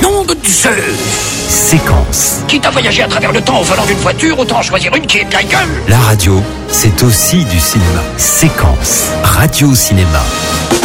Nom de Zeus! Séquence. Quitte à voyager à travers le temps au volant d'une voiture, autant choisir une qui est bien gueule. La radio, c'est aussi du cinéma. Séquence. Radio Cinéma.